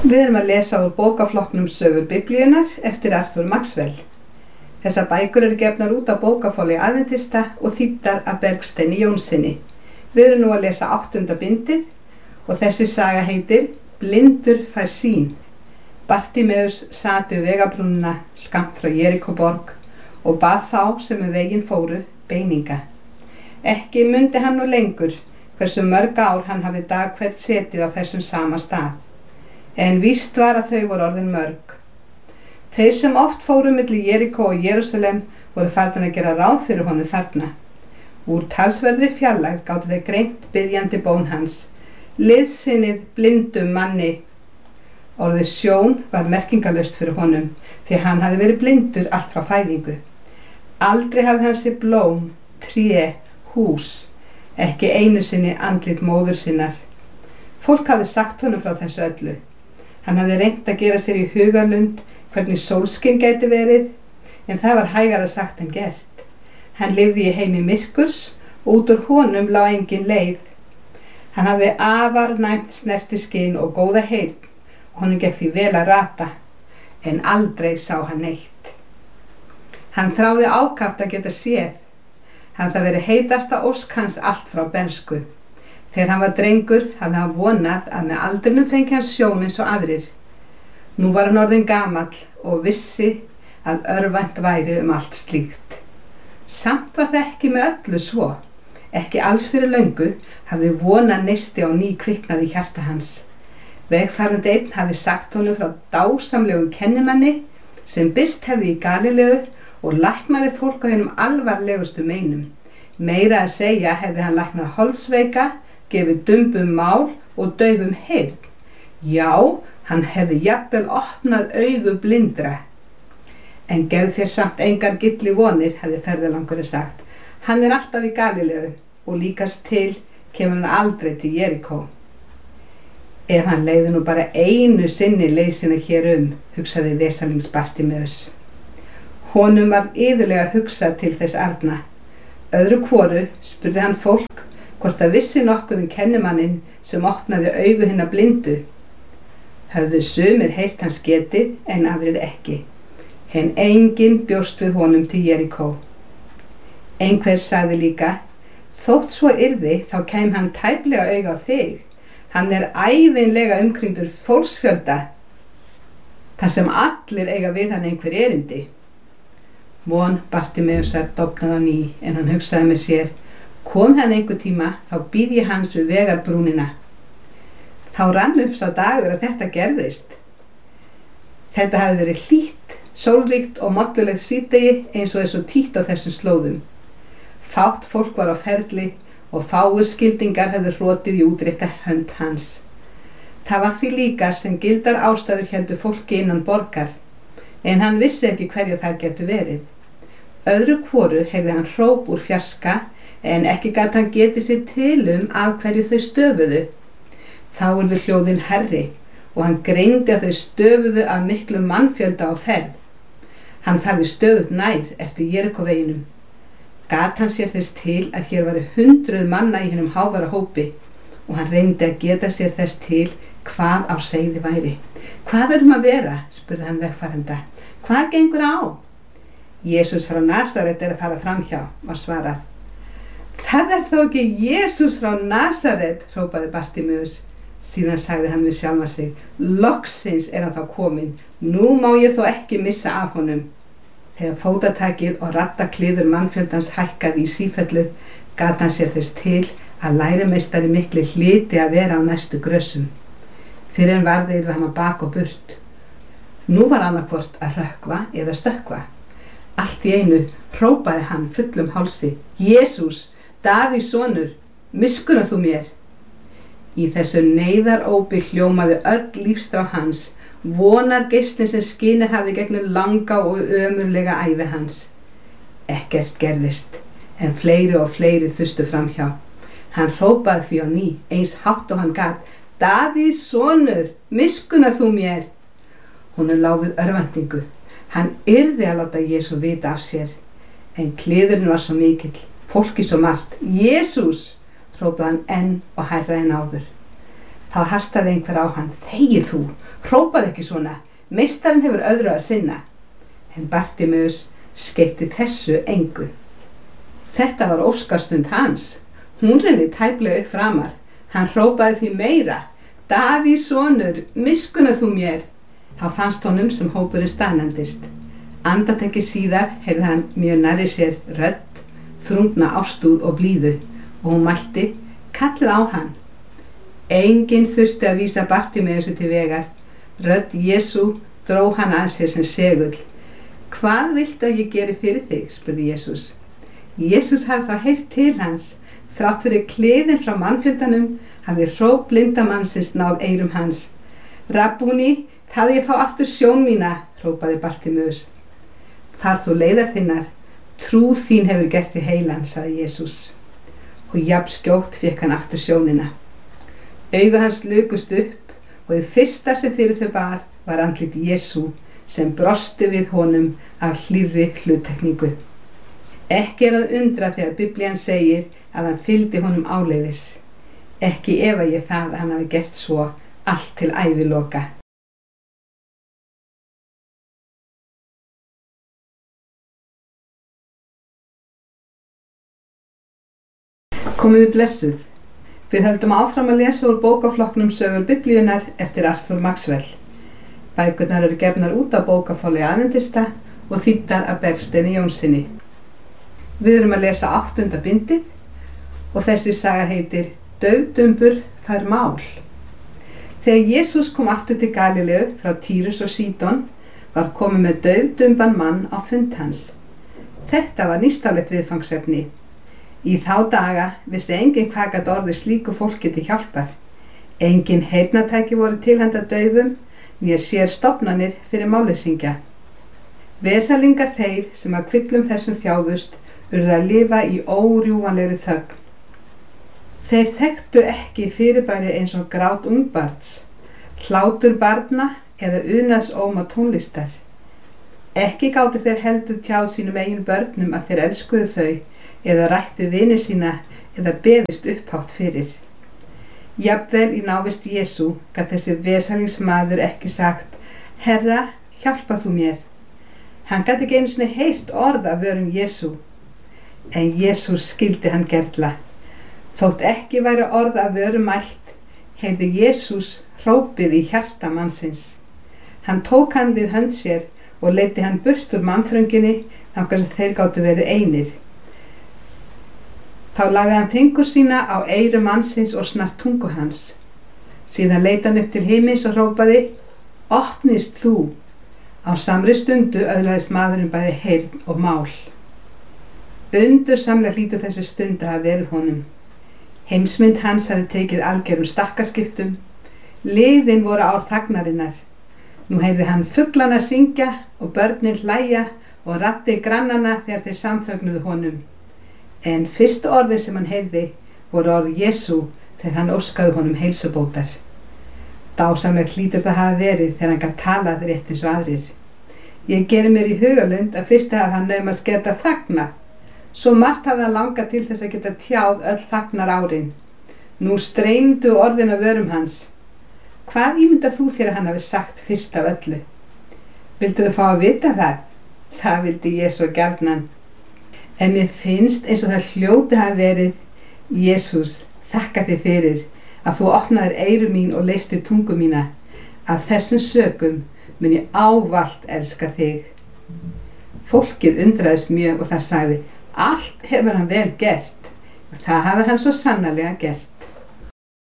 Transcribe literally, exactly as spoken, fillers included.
Við erum að lesa úr bókaflokknum Sögur Biblíunnar eftir Arthur Maxwell. Þessar bækur eru gefnar út á bókaforlagi Aðventista og þýddar af Bergsteini Jónssyni. Við erum nú að lesa áttunda bindið og þessi saga heitir Blindur fær sýn. Bartimeus sat við vegabrúnina skammt frá Jerikóborg og bað þá sem um veginn fóru beininga. Ekki mundi hann nú lengur hversu mörg ár hann hafi dag hvert setið á þessum sama stað. En víst var að þau voru orðin mörg. Þeir sem oft fóru milli Jerikó og Jerúsalem voru farnir að gera ráð fyrir honum þarna. Úr talsverðri fjarlægð gátu þeir greint biðjandi bón hans. Liðsinnið blindum manni. Orðið sjón var merkingarlaust fyrir honum, því hann hafði verið blindur allt frá fæðingu. Aldrei hafði hann séð blóm, tré, hús, ekki einu sinni andlit móður sinnar. Fólk hafði sagt honum frá þessu öllu. Hann hafði reynt að gera sér í hugarlund hvernig sólskin gæti verið, en það var hægara sagt en gert. Hann lifði í heimi myrkurs og út úr honum lá engin leið. Hann hafði afar næmt snertiskyn og góða heyrn, og honum gekk því vel að rata, en aldrei sá hann neitt. Hann þráði ákaft að geta séð. Hann það verið heitasta ósk hans allt frá bernsku. Þegar hann var drengur hafði hann vonað að með aldrinum fengi hann sjón eins og aðrir. Nú var hann orðinn gamall og vissi að örvænt væri um allt slíkt. Samt var það ekki með öllu svo. Ekki alls fyrir löngu hafði vonað neisti á ný kviknað í hjarta hans. Vegfarandi einn hafði sagt honum frá dásamlegum kennimanni sem birst hefði í Galileu og læknaði fólk á hinum alvarlegustu meinum. Meira að segja hefði hann læknað holdsveika, gefið dumbum mál og daufum heyrn. Já, hann hefði jafnvel opnað augu blindra. En gerð þér samt engar gilli vonir, hefði ferðalangurinn sagt. Hann er alltaf í Galileu og líkast til kemur hann aldrei til Jerikó. Ef hann leiði nú bara einu sinni leið sinna hér um, hugsaði vesalings Bartimeus. Honum var iðulega hugsað til þess arna. Öðru hvoru spurði hann fólk hvort það vissi nokkuð um kennimannin sem opnaði augu hinna blindu. Höfðu sumir heyrt hans getið en aðrir ekki, en enginn bjóst við honum til Jerikó. Einhver sagði líka, þótt svo yrði þá kæm hann tæplega auga á þig. Hann er ævinlega umkringdur fólksfjölda, þar sem allir eiga við hann einhver erindi. Von Bartimeusar dofnaði á ný, en hann hugsaði með sér, kom hann einhver tíma, þá býð ég hans við vegarbrúnina. Þá rann upp sá dagur að þetta gerðist. Þetta hafði verið hlýtt, sólríkt og mollulegt síðdegi eins og þessu títt á þessum slóðum. Fátt fólk var á ferli og fáir skildingar hefðu hrotið í útrétta hönd hans. Það var því líka sem gildar ástæður héldu fólki innan borgar, en hann vissi ekki hverju þær getu verið. Öðru hvoru heyrði hann hróp úr fjarska, en ekki gat hann getið sér til um af hverju þau stöfuðu. Þá urðu hljóðin hærri og hann greindi að þau stöfuðu af miklum mannfjölda á ferð. Hann færði stöðugt nær eftir Jerikóveginum. Gat hann sér þess til að hér væri hundruð manna í hinum hávara hópi og hann reyndi að geta sér þess til hvað á seiði væri. Hvað erum að vera? Spurði hann vegfarenda. Hvað gengur á? Jesús frá Nasaret er að fara framhjá, var svarað. Það er þó ekki Jesús frá Nasaret, hrópaði Bartimeus. Síðan sagði hann við sjálfan sig, loksins er hann þá kominn, nú má ég þó ekki missa af honum. Þegar fótatakið og rattakliður mannfjöldans hækkaði í sífellu, gat hann sér þess til að lærimeistari mikli hlyti að vera á næstu grössum. Fyrir en varði yrði hann að bak og burt. Nú var annarkvort að rökkva eða stökkva. Allt í einu hrópaði hann fullum hálsi, Jesús, Davíðs sonur, miskunna þú mér. Í þessu neyðarópi hljómaði öll lífsþrá hans, vonar geislinn sem skinið hafði gegnum langa og ömurlega ævi hans. Ekkert gerðist, en fleiri og fleiri þustu framhjá. Hann hrópaði því á ný, eins hátt og hann gat, Davíðs sonur, miskunna þú mér. Honum lá við örvæntingu. Hann yrði að láta Jesú vita af sér, en kliðurinn var svo mikill, fólki svo margt. Jesús, hrópaði hann enn og hærra en áður. Þá hastaði einhver á hann: Þegi þú, hrópaðu ekki svona, meistarinn hefur öðru að sinna. En Bartimeus skeytti þessu engu. Þetta var óskarstund hans. Hún renni tæplega upp framar. Hann hrópaði því meira: Davíðs sonur, miskunna þú mér. Þá fannst honum sem hópurinn staðnæmdist. Andartaki síðar heyrði hann mjög nærri sér rödd, þrungna ástúð og blíðu, og hún mælti: Kallið á hann. Enginn þurfti að vísa Bartimeusi til vegar. Rödd Jesú dró hann að sér sem segull. Hvað viltu að ég geri fyrir þig? Spurði Jesús. Jesús hafði þá heyrt til hans. Þrátt fyrir kliðin frá mannfjöldanum hafði hróp blinda mannsins náð eyrum hans. Rabbúni, það ég fá aftur sjón mína, hrópaði Bartimeus. Far þú leiðar þinnar, trú þín hefur gert þig heilan, sagði Jesús. Og jafn skjótt fékk hann aftur sjónina. Augu hans lukust upp og það fyrsta sem fyrir þau bar var andlit Jesú sem brosti við honum af hlýrri hluttekningu. Ekki er að undra þegar Biblían segir að hann fylgdi honum áleiðis. Ekki efa ég það að hann hafi gert svo allt til æviloka. Komiði blessuð. Við höldum áfram að lesa úr bókaflokknum Sögur Biblíunnar eftir Arthur Maxwell. Bækurnar eru gefnar út á bókaforlagi Aðventista og þýddar af Bergsteini Jónssyni. Við erum að lesa áttunda bindið og þessi saga heitir Daufdumbur fær mál. Þegar Jesús kom aftur til Galileu frá Týrus og Sídon var komið með daufdumban mann á fund hans. Þetta var nýstárlegt viðfangsefni. Í þá daga vissi enginn hvað gat orðið slíku fólki til hjálpar. Engin heyrnartæki voru til handa daufum, né sér stofnanir fyrir málleysinga. Vesalingar þeir sem að kvillum þessum þjáðust urðu að lifa í órjúfanlegri þögn. Þeir þekktu ekki fyrirbæri eins og grát ungbarns, hlátur barna eða unaðsóma tónlistar. Ekki gátu þeir heldur tjáð sínum eigin börnum að þeir elskuðu þau eða rættu vini sína eða beðist upphátt fyrir. Jafnvel í návist Jesú gat þessi vesalingsmaður ekki sagt: Herra, hjálpa þú mér. Hann gat ekki einu sinni heyrt orð af vörum Jesú. En Jesús skildi hann gerla. Þótt ekki væri orð af vörum mælt, heyrði Jesús hrópið í hjarta mannsins. Hann tók hann við hönd sér og leiddi hann burt úr mannþrönginni þangað sem þeir gátu verið einir. Þá lagði hann fingur sína á eyru mannsins og snart tungu hans. Síðan leit hann upp til himins og hrópaði: Opnist þú. Á samri stundu öðlaðist maðurinn bæði heyrn og mál. Undursamlega hlýtur þessi stund að hafa verið honum. Heimsmynd hans hafði tekið algerum stakkaskiptum. Liðin voru ár þagnarinnar. Nú heyrði hann fuglana syngja og börnin hlæja og raddir grannanna þegar þeir samfögnuðu honum. En fyrstu orðin sem hann heyrði voru orð Jesú þegar hann óskaði honum heilsubótar. Dásamlegt hlýtur það hafa verið þegar hann gat talað rétt eins og aðrir. Ég geri mér í hugalund að fyrst hafa hann naumast geta þagna. Svo margt hafði hann langað til þess að geta tjáð öll þagnar árin. Nú streymdu orðin af vörum hans. Hvað ímyndar þú þér að hann hafi sagt fyrst af öllu? Vildu þú fá að vita það? Það vildi ég svo gjarnan. En mér finnst eins og það hljóti hafi verið: Jesús, þakka þér fyrir að þú opnaðir eyru mín og leystir tungu mína. Af þessum sökum mun ég ávallt elska þig. Fólkið undraðist mjög og það sagði: Allt hefur hann vel gert. Og það hafi hann svo sannarlega gert.